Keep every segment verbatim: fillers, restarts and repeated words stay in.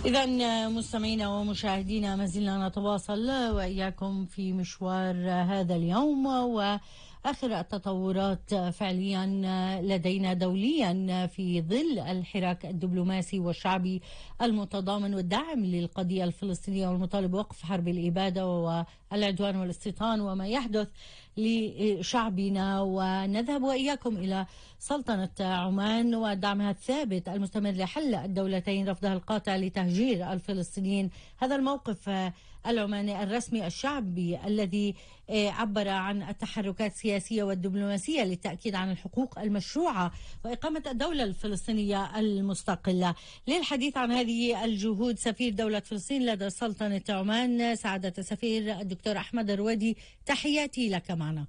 إذا مستمعينا ومشاهدينا ما زلنا نتواصل وإياكم في مشوار هذا اليوم وآخر التطورات فعليا لدينا دوليا في ظل الحراك الدبلوماسي والشعبي المتضامن والداعم للقضية الفلسطينية والمطالب بوقف حرب الإبادة والعدوان والاستيطان وما يحدث لشعبنا. ونذهب وإياكم إلى سلطنة عمان ودعمها الثابت المستمر لحل الدولتين، رفضها القاطع لتهجير الفلسطينيين. هذا الموقف العماني الرسمي الشعبي الذي عبر عن التحركات السياسية والدبلوماسية للتأكيد عن الحقوق المشروعة وإقامة الدولة الفلسطينية المستقلة. للحديث عن هذه الجهود سفير دولة فلسطين لدى سلطنة عمان سعادة السفير الدكتور أحمد الروادي، تحياتي لك معنا.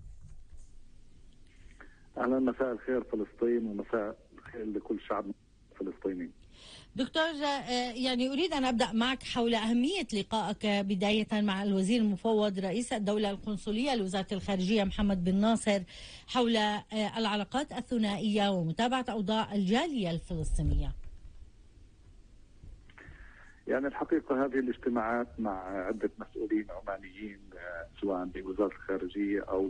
أهلا، مساء الخير فلسطين ومساء الخير لكل شعب فلسطيني. دكتور، يعني أريد أن أبدأ معك حول أهمية لقائك بداية مع الوزير المفوض رئيس الدولة القنصلية لوزارة الخارجية محمد بن ناصر حول العلاقات الثنائية ومتابعة أوضاع الجالية الفلسطينية. يعني الحقيقة هذه الاجتماعات مع عدة مسؤولين عمانيين سواء بوزارة الخارجية أو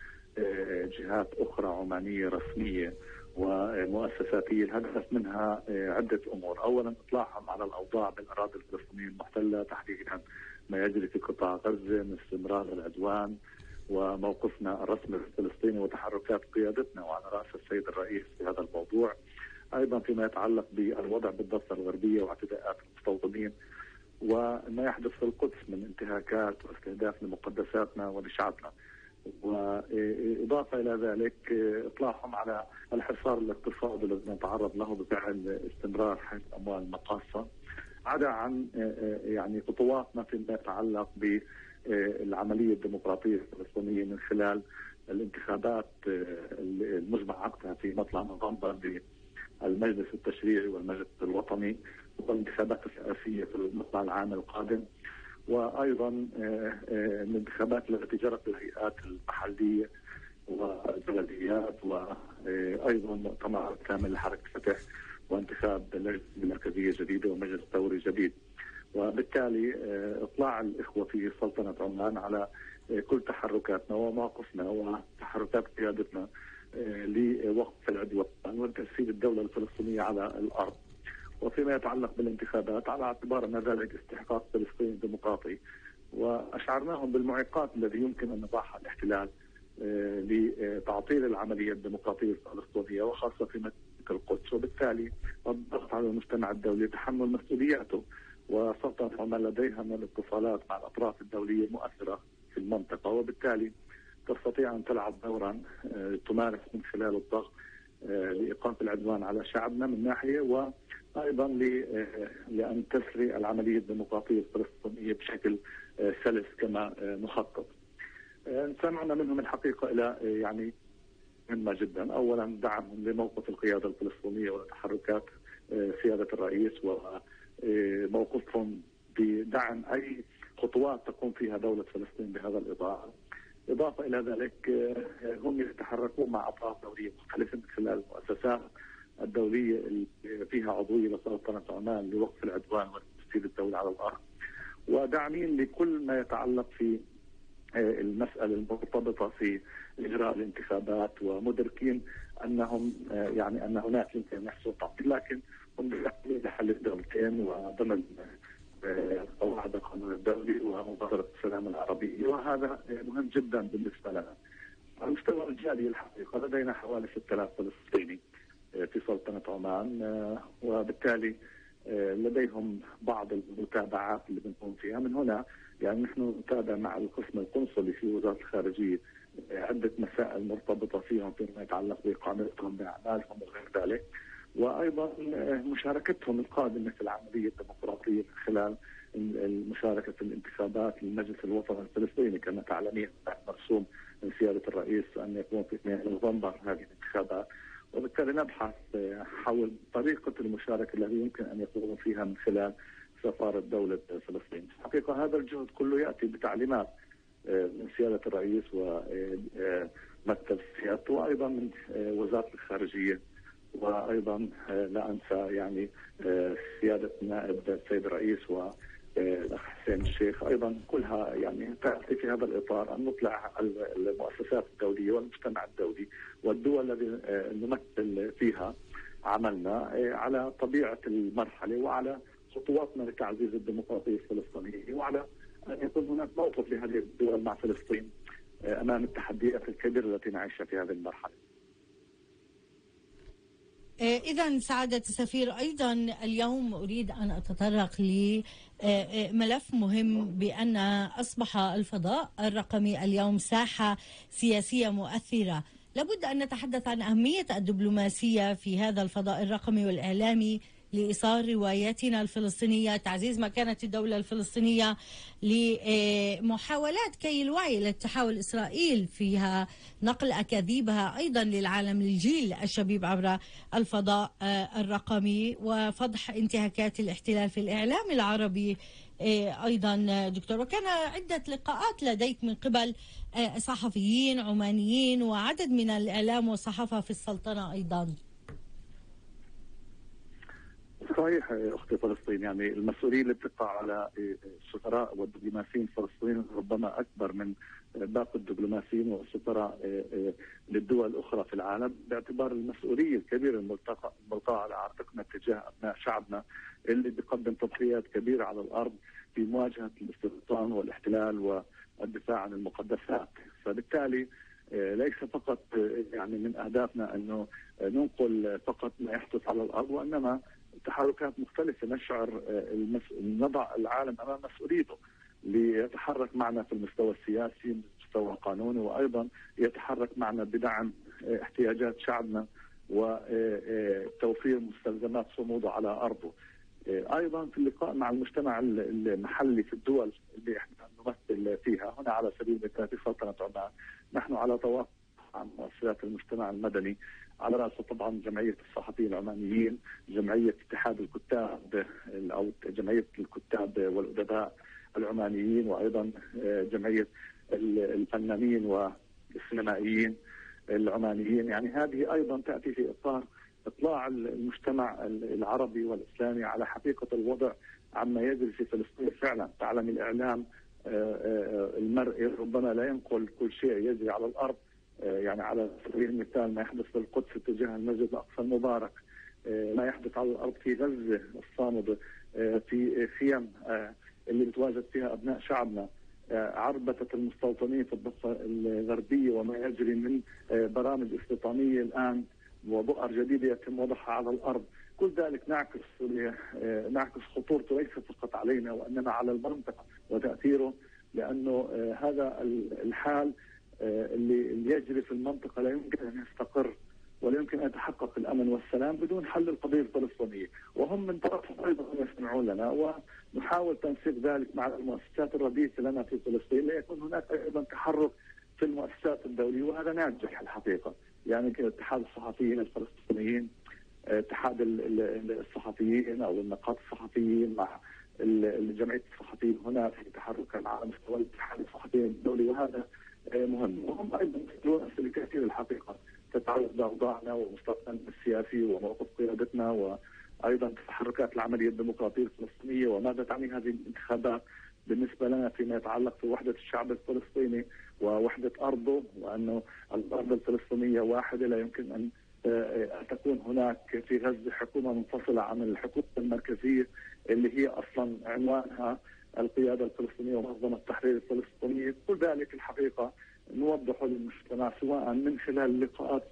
بجهات أخرى عمانية رسمية ومؤسساتية، الهدف منها عدة أمور. أولا إطلاعهم على الأوضاع بالأراضي الفلسطينية المحتلة، تحديدا ما يجري في قطاع غزة من استمرار العدوان وموقفنا الرسمي الفلسطيني وتحركات قيادتنا وعلى رأس السيد الرئيس في هذا الموضوع. أيضا فيما يتعلق بالوضع بالضفة الغربية واعتداءات المستوطنين وما يحدث في القدس من انتهاكات واستهداف لمقدساتنا ولشعبنا. وإضافة إلى ذلك إطلاعهم على الحصار الاقتصادي الذي نتعرض له بفعل استمرار حجز الأموال المقاصة، عدا عن يعني خطواتنا فيما يتعلق بالعملية الديمقراطية الفلسطينية من خلال الانتخابات المجمع عقدها في مطلع نوفمبر بالمجلس التشريعي والمجلس الوطني والانتخابات الرئاسية في المطلع العام القادم، وأيضا الانتخابات التي جرت في الهيئات المحلية والبلديات، وأيضا مؤتمر كامل لحركة فتح وانتخاب لجنة مركزية جديدة ومجلس دوري جديد. وبالتالي إطلاع الإخوة في سلطنة عمان على كل تحركاتنا ومواقفنا وتحركات قيادتنا لوقف العدوان وتأسيس الدولة الفلسطينية على الأرض. وفيما يتعلق بالانتخابات على اعتبار أن ذلك استحقاق فلسطيني ديمقراطي، وأشعرناهم بالمعيقات التي يمكن أن يضعها الاحتلال لتعطيل العملية الديمقراطية الفلسطينية وخاصة في منطقة القدس، وبالتالي الضغط على المجتمع الدولي تحمل مسؤولياته. وسلطنة عمان لديها من الاتصالات مع الأطراف الدولية المؤثرة في المنطقة، وبالتالي تستطيع أن تلعب دورا تمارس من خلال الضغط لإقامة العدوان على شعبنا من ناحية، وأيضا لأن تسري العملية الديمقراطية الفلسطينية بشكل سلس كما نخطط. سمعنا منهم الحقيقة إلى يعني مهمة جدا. أولا دعمهم لموقف القيادة الفلسطينية وتحركات سيادة الرئيس وموقفهم بدعم أي خطوات تقوم فيها دولة فلسطين بهذا الإطار. إضافة إلى ذلك هم يتحركون مع أطراف دولية مختلفة من خلال المؤسسات الدولية اللي فيها عضوية لسلطنة عمان لوقف العدوان وتسيير الدولة على الأرض، وداعمين لكل ما يتعلق في المسألة المرتبطة في إجراء الانتخابات، ومدركين أنهم يعني أن هناك يمكن أن يحصل تعطيل، لكن هم يحاولون لحل الدولتين وضمن قواعد القانون الدولي ومبادرة السلام العربية، وهذا مهم جدا بالنسبة لنا. على مستوى الجالية الحقيقة لدينا حوالي ستة آلاف فلسطيني في سلطنة عمان، وبالتالي لديهم بعض المتابعات اللي بنقوم فيها. من هنا يعني نحن نتابع مع القسم القنصلي في وزارة الخارجية عدة مسائل مرتبطة فيهم فيما يتعلق بإقامتهم بأعمالهم وغير ذلك، وأيضا مشاركتهم القادمة في العملية الديمقراطية من خلال المشاركة في الانتخابات للمجلس الوطني الفلسطيني. كما تعلمين مرسوم من سيادة الرئيس أن يكون في اثنين نوفمبر هذه الانتخابات، وبالتالي نبحث حول طريقة المشاركة التي يمكن أن يقوم فيها من خلال سفارة دولة فلسطين. حقيقة هذا الجهد كله يأتي بتعليمات من سيادة الرئيس ومكتب سيادته، وأيضا من وزارة الخارجية، وأيضا لا أنسى يعني سياده النائب السيد الرئيس و الاخ حسين الشيخ ايضا كلها يعني تاتي في هذا الاطار ان نطلع المؤسسات الدوليه والمجتمع الدولي والدول التي نمثل فيها عملنا على طبيعه المرحله وعلى خطواتنا لتعزيز الديمقراطيه الفلسطينيه وعلى ان يكون هناك موقف لهذه الدول مع فلسطين امام التحديات الكبيره التي نعيشها في هذه المرحله. إذا سعادة السفير، أيضا اليوم أريد أن أتطرق لملف مهم، بأن أصبح الفضاء الرقمي اليوم ساحة سياسية مؤثرة. لابد أن نتحدث عن أهمية الدبلوماسية في هذا الفضاء الرقمي والإعلامي لإيصال رواياتنا الفلسطينية، تعزيز مكانة الدولة الفلسطينية، لمحاولات كي الوعي لتحاول إسرائيل فيها نقل أكاذيبها أيضا للعالم، للجيل الشبيب عبر الفضاء الرقمي، وفضح انتهاكات الاحتلال في الإعلام العربي أيضا دكتور. وكان عدة لقاءات لديك من قبل صحفيين عمانيين وعدد من الإعلام والصحافة في السلطنة أيضا. صحيح اختي فلسطين، يعني المسؤوليه اللي بتقع على السفراء والدبلوماسيين الفلسطينيين ربما اكبر من باقي الدبلوماسيين والسفراء للدول الاخرى في العالم، باعتبار المسؤوليه الكبيره الملقاه على عاتقنا تجاه ابناء شعبنا اللي بيقدم تضحيات كبيره على الارض في مواجهه الاستيطان والاحتلال والدفاع عن المقدسات. فبالتالي ليس فقط يعني من اهدافنا انه ننقل فقط ما يحدث على الارض، وانما تحركات مختلفة نشعر المس... نضع العالم أمام مسؤوليته ليتحرك معنا في المستوى السياسي، المستوى القانوني، وأيضا يتحرك معنا بدعم احتياجات شعبنا وتوفير مستلزمات صموده على أرضه. أيضا في اللقاء مع المجتمع المحلي في الدول اللي احنا نمثل فيها هنا على سبيل المثال في سلطنة عمان، نحن على تواصل مع مؤسسات المجتمع المدني، على رأسه طبعا جمعية الصحفيين العمانيين، جمعية اتحاد الكتاب أو جمعية الكتاب والأدباء العمانيين، وأيضا جمعية الفنانين والسينمائيين العمانيين. يعني هذه أيضا تأتي في إطار إطلاع المجتمع العربي والإسلامي على حقيقة الوضع عما يجري في فلسطين فعلا. تعلم الإعلام المرئي ربما لا ينقل كل شيء يجري على الأرض، يعني على سبيل المثال ما يحدث في القدس اتجاه المسجد الأقصى المبارك، ما يحدث على الأرض في غزة الصامدة، في خيم اللي بتواجد فيها أبناء شعبنا، عربة المستوطنين في الضفة الغربية، وما يجري من برامج استيطانية الآن وبؤر جديدة يتم وضعها على الأرض. كل ذلك نعكس نعكس خطورته ليس فقط علينا وإنما على المنطقة وتأثيره، لأنه هذا الحال اللي اللي يجري في المنطقة لا يمكن أن يستقر ولا يمكن أن يتحقق الأمن والسلام بدون حل القضية الفلسطينية، وهم من طرفهم أيضا يستمعون لنا، ونحاول تنسيق ذلك مع المؤسسات الرديئة لنا في فلسطين ليكون هناك أيضا تحرك في المؤسسات الدولية، وهذا ناجح الحقيقة. يعني اتحاد الصحفيين الفلسطينيين، اتحاد الصحفيين أو النقاط الصحفيين مع جمعية الصحفيين هنا في تحرك على مستوى اتحاد الصحفيين الدولي، وهذا مهم. وهم ايضا يسالون اسئله كثيره الحقيقه تتعلق باوضاعنا ومستقبلنا السياسي وموقف قيادتنا، وايضا تحركات العمليه الديمقراطيه الفلسطينيه، وماذا تعني هذه الانتخابات بالنسبه لنا فيما يتعلق في وحده الشعب الفلسطيني ووحده ارضه، وانه الارض الفلسطينيه واحده، لا يمكن ان تكون هناك في غزه حكومه منفصله عن الحكومه المركزيه اللي هي اصلا عنوانها القيادة الفلسطينية ومنظمة التحرير الفلسطينية. كل ذلك الحقيقة نوضحه للمجتمع سواء من خلال اللقاءات